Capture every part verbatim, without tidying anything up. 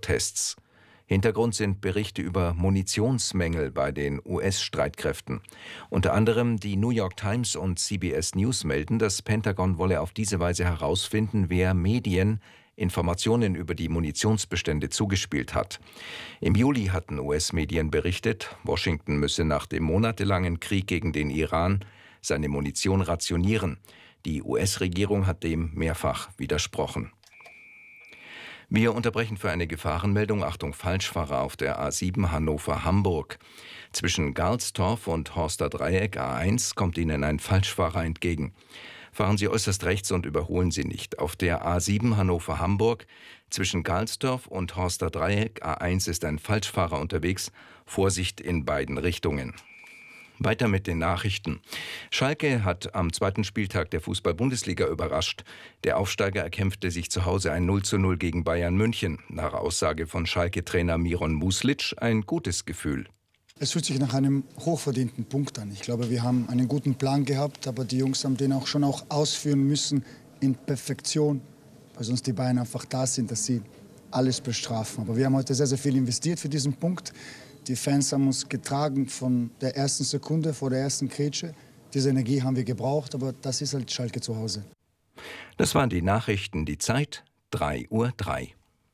Protests. Hintergrund sind Berichte über Munitionsmängel bei den U S-Streitkräften. Unter anderem die New York Times und C B S News melden, das Pentagon wolle auf diese Weise herausfinden, wer Medien Informationen über die Munitionsbestände zugespielt hat. Im Juli hatten U S-Medien berichtet, Washington müsse nach dem monatelangen Krieg gegen den Iran seine Munition rationieren. Die U S-Regierung hat dem mehrfach widersprochen. Wir unterbrechen für eine Gefahrenmeldung. Achtung, Falschfahrer auf der A sieben Hannover-Hamburg. Zwischen Galstorf und Horster Dreieck A eins kommt Ihnen ein Falschfahrer entgegen. Fahren Sie äußerst rechts und überholen Sie nicht. Auf der A sieben Hannover-Hamburg zwischen Galstorf und Horster Dreieck A eins ist ein Falschfahrer unterwegs. Vorsicht in beiden Richtungen. Weiter mit den Nachrichten. Schalke hat am zweiten Spieltag der Fußball-Bundesliga überrascht. Der Aufsteiger erkämpfte sich zu Hause ein null zu null gegen Bayern München. Nach Aussage von Schalke-Trainer Miron Muslic ein gutes Gefühl. Es fühlt sich nach einem hochverdienten Punkt an. Ich glaube, wir haben einen guten Plan gehabt, aber die Jungs haben den auch schon auch ausführen müssen in Perfektion, weil sonst die Bayern einfach da sind, dass sie alles bestrafen. Aber wir haben heute sehr, sehr viel investiert für diesen Punkt. Die Fans haben uns getragen von der ersten Sekunde, vor der ersten Grätsche. Diese Energie haben wir gebraucht, aber das ist halt Schalke zu Hause. Das waren die Nachrichten, die Zeit, drei Uhr drei.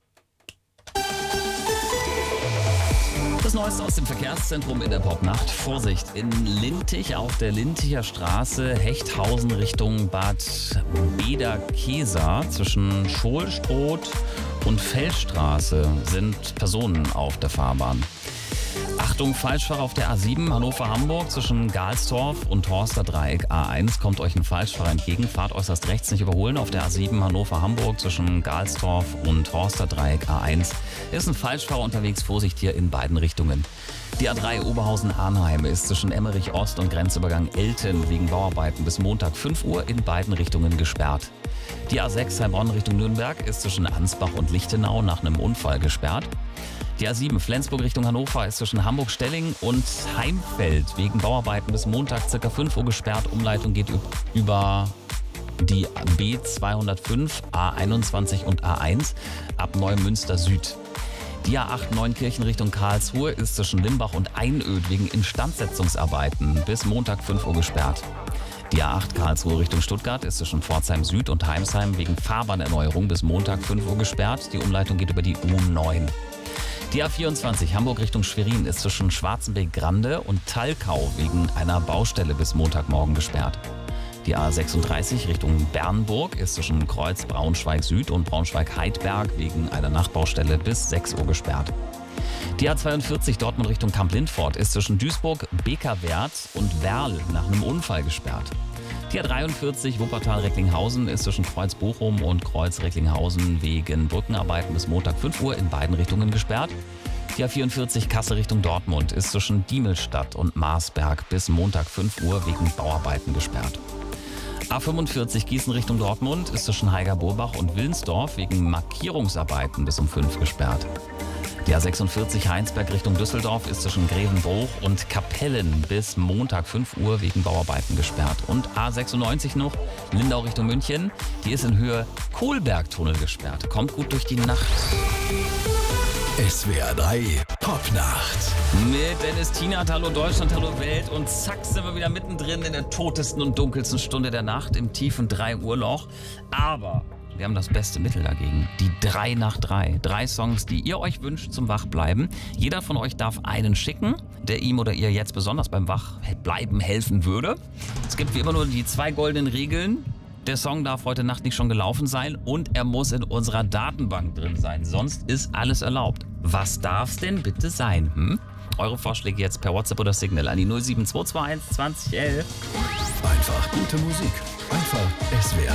Das Neueste aus dem Verkehrszentrum in der Popnacht. Vorsicht, in Lintich auf der Linticher Straße, Hechthausen Richtung Bad Bederkesa zwischen Scholstroth und Feldstraße sind Personen auf der Fahrbahn. Achtung, Falschfahrer auf der A sieben Hannover-Hamburg zwischen Galstorf und Horster Dreieck A eins. Kommt euch ein Falschfahrer entgegen, fahrt äußerst rechts, nicht überholen. Auf der A sieben Hannover-Hamburg zwischen Galstorf und Horster Dreieck A eins ist ein Falschfahrer unterwegs, Vorsicht hier in beiden Richtungen. Die A drei Oberhausen-Arnheim ist zwischen Emmerich Ost und Grenzübergang Elten wegen Bauarbeiten bis Montag fünf Uhr in beiden Richtungen gesperrt. Die A sechs Heilbronn Richtung Nürnberg ist zwischen Ansbach und Lichtenau nach einem Unfall gesperrt. Die A sieben Flensburg Richtung Hannover ist zwischen Hamburg-Stelling und Heimfeld wegen Bauarbeiten bis Montag ca. fünf Uhr gesperrt. Umleitung geht über die B zweihundertfünf, A einundzwanzig und A eins ab Neumünster Süd. Die A acht Neunkirchen Richtung Karlsruhe ist zwischen Limbach und Einöd wegen Instandsetzungsarbeiten bis Montag fünf Uhr gesperrt. Die A acht Karlsruhe Richtung Stuttgart ist zwischen Pforzheim Süd und Heimsheim wegen Fahrbahnerneuerung bis Montag fünf Uhr gesperrt. Die Umleitung geht über die U neun. Die A vierundzwanzig Hamburg Richtung Schwerin ist zwischen Schwarzenberg-Grande und Thalkau wegen einer Baustelle bis Montagmorgen gesperrt. Die A sechsunddreißig Richtung Bernburg ist zwischen Kreuz Braunschweig Süd und Braunschweig-Heidberg wegen einer Nachtbaustelle bis sechs Uhr gesperrt. Die A zweiundvierzig Dortmund Richtung Kamp-Lindfort ist zwischen Duisburg, Bekerwerth und Werl nach einem Unfall gesperrt. Die A dreiundvierzig Wuppertal-Recklinghausen ist zwischen Kreuz Bochum und Kreuz Recklinghausen wegen Brückenarbeiten bis Montag fünf Uhr in beiden Richtungen gesperrt. Die A vierundvierzig Kassel Richtung Dortmund ist zwischen Diemelstadt und Marsberg bis Montag fünf Uhr wegen Bauarbeiten gesperrt. A fünfundvierzig Gießen Richtung Dortmund ist zwischen Heiger-Burbach und Wilnsdorf wegen Markierungsarbeiten bis um fünf gesperrt. Die A sechsundvierzig Heinsberg Richtung Düsseldorf ist zwischen Grevenbruch und Kapellen bis Montag fünf Uhr wegen Bauarbeiten gesperrt. Und A sechsundneunzig noch, Lindau Richtung München, die ist in Höhe Kohlbergtunnel gesperrt. Kommt gut durch die Nacht. S W R drei Popnacht. Mit Dennis Tienert, hallo Deutschland, hallo Welt. Und zack sind wir wieder mittendrin in der totesten und dunkelsten Stunde der Nacht im tiefen drei Uhr Loch. Aber wir haben das beste Mittel dagegen. Die drei nach drei. Drei Songs, die ihr euch wünscht zum Wachbleiben. Jeder von euch darf einen schicken, der ihm oder ihr jetzt besonders beim Wachbleiben helfen würde. Es gibt wie immer nur die zwei goldenen Regeln. Der Song darf heute Nacht nicht schon gelaufen sein und er muss in unserer Datenbank drin sein. Sonst ist alles erlaubt. Was darf's denn bitte sein? Hm? Eure Vorschläge jetzt per WhatsApp oder Signal an die null sieben zwei zwei eins zwanzig elf. Einfach gute Musik. Einfach S W R.